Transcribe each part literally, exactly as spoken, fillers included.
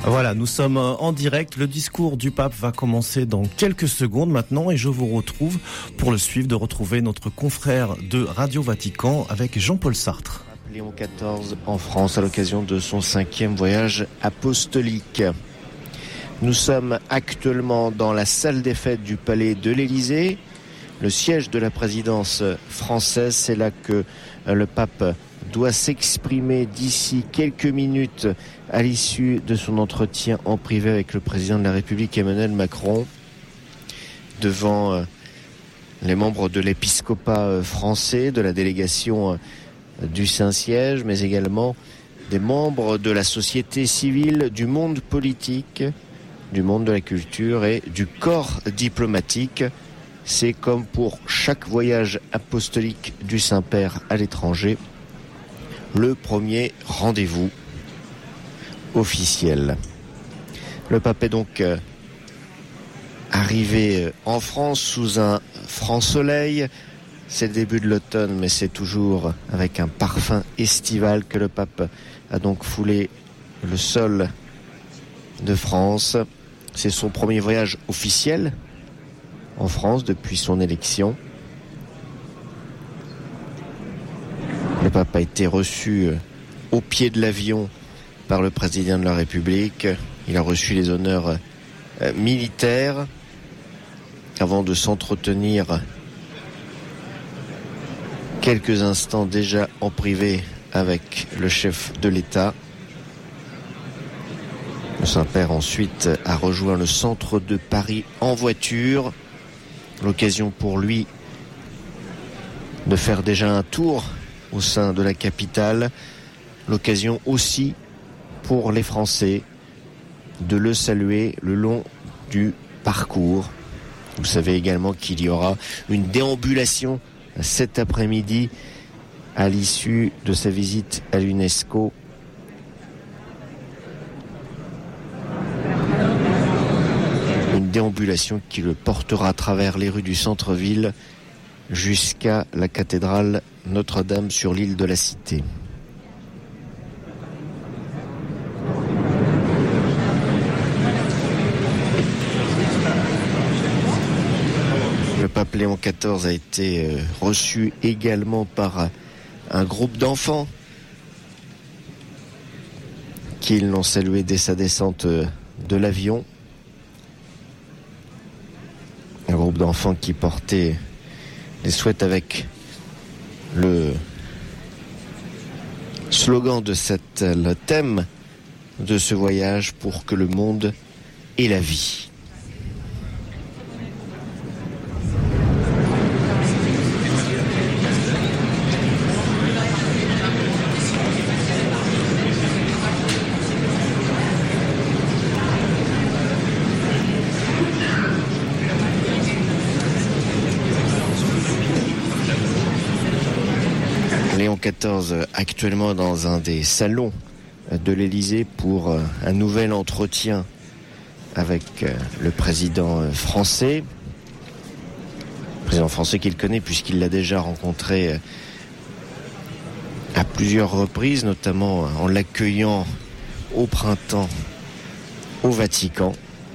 Voilà, nous sommes en direct. Le discours du pape va commencer dans quelques secondes maintenant et je vous retrouve pour le suivre, de retrouver notre confrère de Radio Vatican avec Jean-Paul Sartre. Léon quatorze en France à l'occasion de son cinquième voyage apostolique. Nous sommes actuellement dans la salle des fêtes du Palais de l'Élysée, le siège de la présidence française. C'est là que le pape doit s'exprimer d'ici quelques minutes à l'issue de son entretien en privé avec le président de la République Emmanuel Macron devant les membres de l'épiscopat français, de la délégation du Saint-Siège, mais également des membres de la société civile, du monde politique, du monde de la culture et du corps diplomatique. C'est comme pour chaque voyage apostolique du Saint-Père à l'étranger, le premier rendez-vous officiel. Le pape est donc euh, arrivé en France sous un franc soleil. C'est le début de l'automne, mais c'est toujours avec un parfum estival que le pape a donc foulé le sol de France. C'est son premier voyage officiel en France depuis son élection. Le pape a été reçu au pied de l'avion par le président de la République. Il a reçu les honneurs euh, militaires avant de s'entretenir quelques instants déjà en privé avec le chef de l'État. Le Saint-Père ensuite a rejoint le centre de Paris en voiture. L'occasion pour lui de faire déjà un tour au sein de la capitale. L'occasion aussi pour les Français de le saluer le long du parcours. Vous savez également qu'il y aura une déambulation cet après-midi à l'issue de sa visite à l'UNESCO. Une déambulation qui le portera à travers les rues du centre-ville jusqu'à la cathédrale Notre-Dame sur l'île de la Cité. Le pape Léon quatorze a été euh, reçu également par euh, un groupe d'enfants qui l'ont salué dès sa descente euh, de l'avion. Un groupe d'enfants qui portait les souhaite avec le slogan de cette, le thème de ce voyage pour que le monde ait la vie. Léon quatorze actuellement dans un des salons de l'Élysée pour un nouvel entretien avec le président français. Le président français qu'il connaît puisqu'il l'a déjà rencontré à plusieurs reprises, notamment en l'accueillant au printemps au Vatican.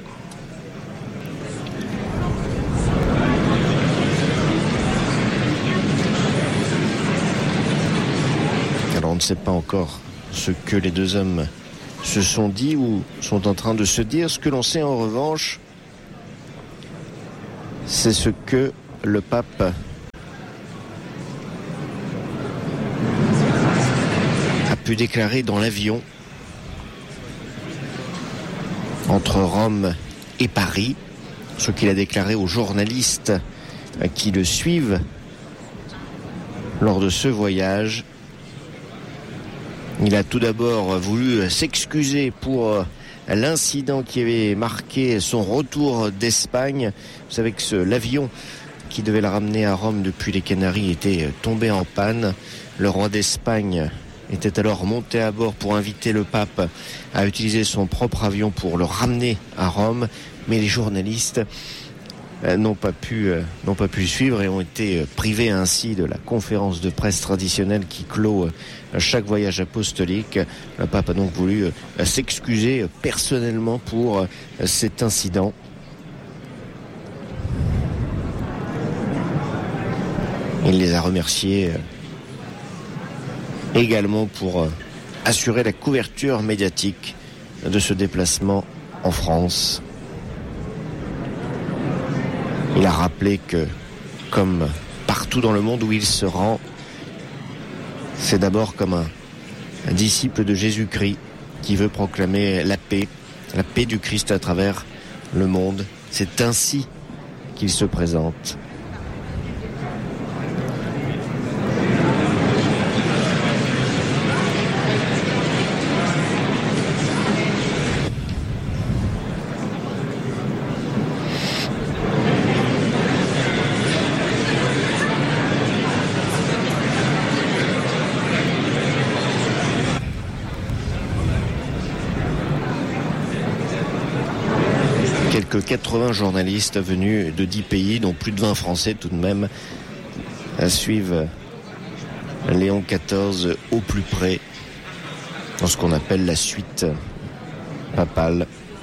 On ne sait pas encore ce que les deux hommes se sont dit ou sont en train de se dire. Ce que l'on sait en revanche, c'est ce que le pape a pu déclarer dans l'avion entre Rome et Paris, ce qu'il a déclaré aux journalistes qui le suivent lors de ce voyage. Il a tout d'abord voulu s'excuser pour l'incident qui avait marqué son retour d'Espagne. Vous savez que ce, l'avion qui devait le ramener à Rome depuis les Canaries était tombé en panne. Le roi d'Espagne était alors monté à bord pour inviter le pape à utiliser son propre avion pour le ramener à Rome. Mais les journalistes n'ont pas pu, n'ont pas pu suivre et ont été privés ainsi de la conférence de presse traditionnelle qui clôt chaque voyage apostolique. Le pape a donc voulu s'excuser personnellement pour cet incident. Il les a remerciés également pour assurer la couverture médiatique de ce déplacement en France. Il a rappelé que, comme partout dans le monde où il se rend, c'est d'abord comme un, un disciple de Jésus-Christ qui veut proclamer la paix, la paix du Christ à travers le monde. C'est ainsi qu'il se présente. Quelques quatre-vingts journalistes venus de dix pays, dont plus de vingt Français tout de même, suivent Léon quatorze au plus près dans ce qu'on appelle la suite papale.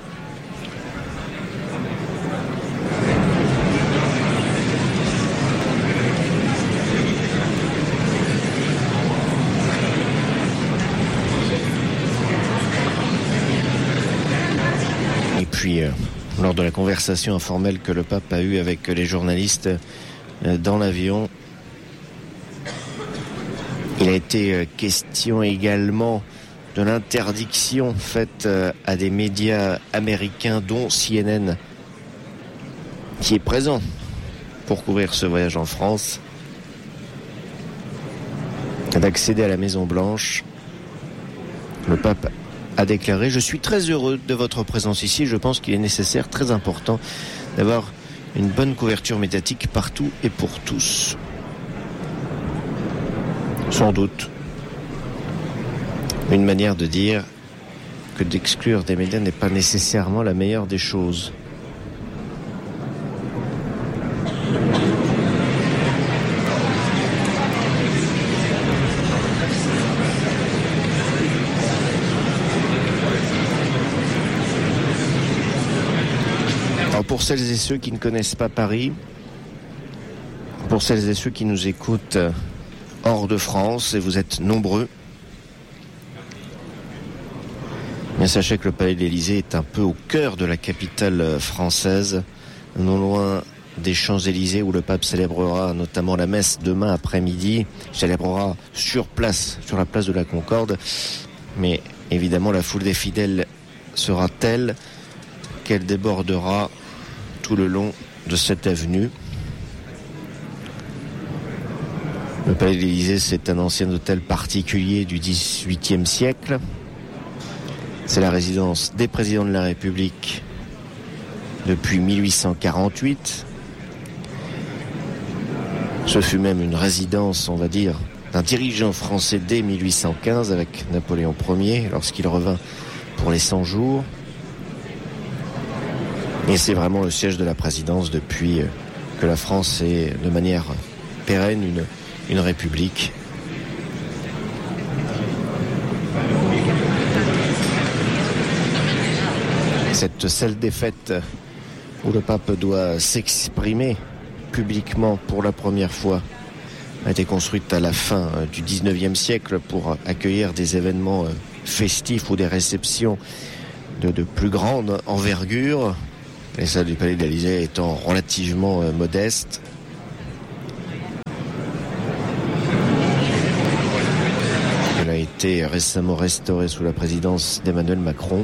Et puis, euh, lors de la conversation informelle que le pape a eue avec les journalistes dans l'avion, il a été question également de l'interdiction faite à des médias américains, dont C N N, qui est présent pour couvrir ce voyage en France, d'accéder à la Maison-Blanche. Le pape a déclaré « Je suis très heureux de votre présence ici. Je pense qu'il est nécessaire, très important, d'avoir une bonne couverture médiatique partout et pour tous. » Sans doute une manière de dire que d'exclure des médias n'est pas nécessairement la meilleure des choses. Pour celles et ceux qui ne connaissent pas Paris, pour celles et ceux qui nous écoutent hors de France, et vous êtes nombreux, bien sachez que le Palais de l'Élysée est un peu au cœur de la capitale française, non loin des Champs-Élysées où le pape célébrera notamment la messe demain après-midi, célébrera sur place, sur la place de la Concorde, mais évidemment la foule des fidèles sera telle qu'elle débordera tout le long de cette avenue. Le Palais de l'Élysée, c'est un ancien hôtel particulier du dix-huitième siècle. C'est la résidence des présidents de la République depuis mille huit cent quarante-huit. Ce fut même une résidence, on va dire, d'un dirigeant français dès mille huit cent quinze avec Napoléon Ier, lorsqu'il revint pour les cent jours. Et c'est vraiment le siège de la présidence depuis que la France est de manière pérenne une, une république. Cette salle des fêtes où le pape doit s'exprimer publiquement pour la première fois a été construite à la fin du dix-neuvième siècle pour accueillir des événements festifs ou des réceptions de, de plus grande envergure. Les salles du Palais de l'Élysée étant relativement euh, modestes. Elle a été récemment restaurée sous la présidence d'Emmanuel Macron.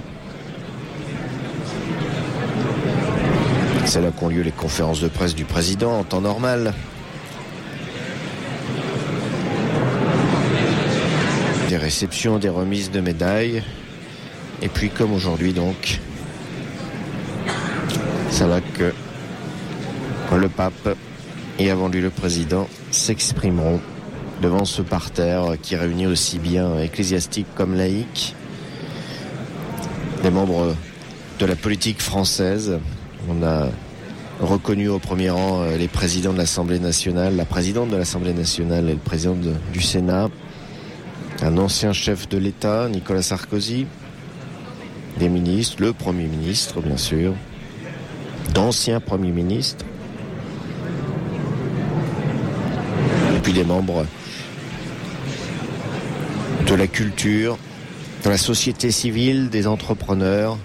C'est là qu'ont lieu les conférences de presse du président en temps normal. Des réceptions, des remises de médailles. Et puis comme aujourd'hui donc, ça va que le pape et avant lui le président s'exprimeront devant ce parterre qui réunit aussi bien ecclésiastiques comme laïcs, des membres de la politique française. On a reconnus au premier rang euh, les présidents de l'Assemblée nationale, la présidente de l'Assemblée nationale et le président de, du Sénat, un ancien chef de l'État, Nicolas Sarkozy, des ministres, le Premier ministre bien sûr, d'anciens Premiers ministres, et puis des membres de la culture, de la société civile, des entrepreneurs.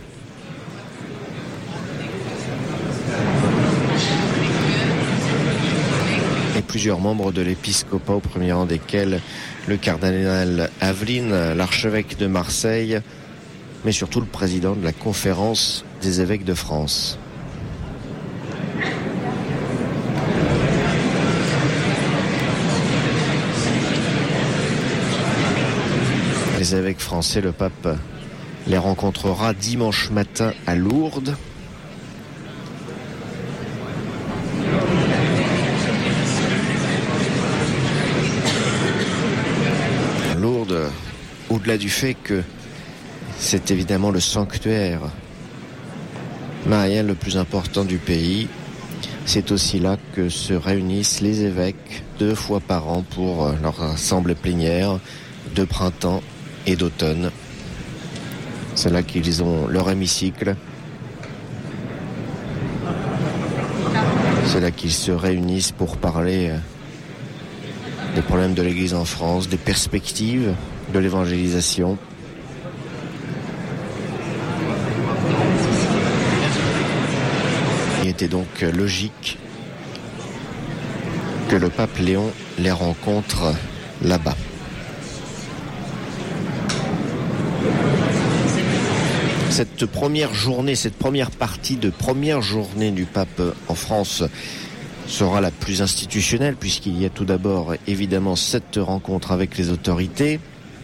Et plusieurs membres de l'épiscopat, au premier rang desquels le cardinal Aveline, l'archevêque de Marseille, mais surtout le président de la conférence des évêques de France. Les évêques français, le pape les rencontrera dimanche matin à Lourdes. Lourdes, au-delà du fait que c'est évidemment le sanctuaire marial le plus important du pays, c'est aussi là que se réunissent les évêques deux fois par an pour leur assemblée plénière de printemps et d'automne. C'est là qu'ils ont leur hémicycle. C'est là qu'ils se réunissent pour parler des problèmes de l'Église en France, des perspectives de l'évangélisation. Il était donc logique que le pape Léon les rencontre là-bas. Cette première journée, cette première partie de première journée du pape en France sera la plus institutionnelle, puisqu'il y a tout d'abord évidemment cette rencontre avec les autorités.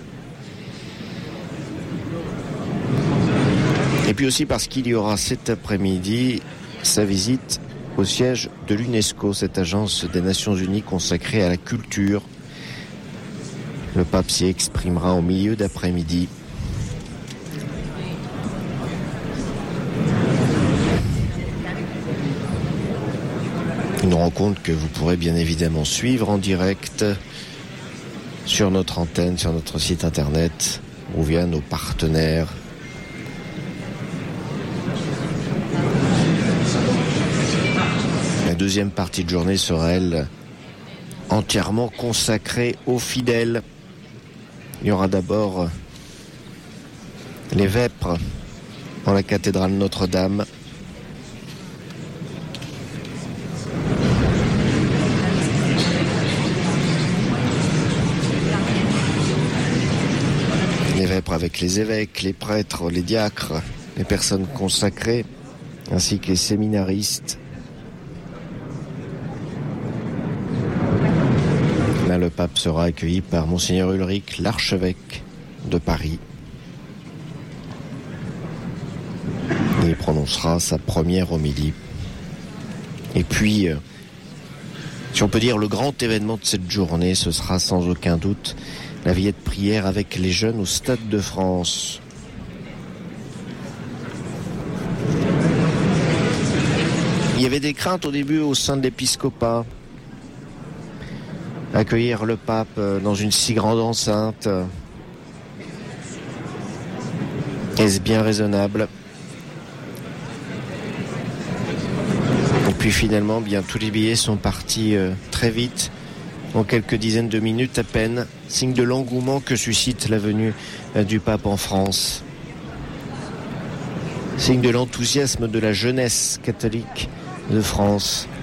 Et puis aussi parce qu'il y aura cet après-midi sa visite au siège de l'UNESCO, cette agence des Nations Unies consacrée à la culture. Le pape s'y exprimera au milieu d'après-midi. Une rencontre que vous pourrez bien évidemment suivre en direct sur notre antenne, sur notre site internet, ou via nos partenaires. La deuxième partie de journée sera, elle, entièrement consacrée aux fidèles. Il y aura d'abord les vêpres en la cathédrale Notre-Dame. Les vêpres avec les évêques, les prêtres, les diacres, les personnes consacrées, ainsi que les séminaristes. Là, le pape sera accueilli par Monseigneur Ulrich, l'archevêque de Paris. Il prononcera sa première homélie. Et puis, si on peut dire le grand événement de cette journée, ce sera sans aucun doute la veillée de prière avec les jeunes au Stade de France. Il y avait des craintes au début au sein de l'épiscopat. Accueillir le pape dans une si grande enceinte, est-ce bien raisonnable? Et puis finalement, bien tous les billets sont partis euh, très vite, en quelques dizaines de minutes à peine, signe de l'engouement que suscite la venue euh, du pape en France. Signe de l'enthousiasme de la jeunesse catholique de France.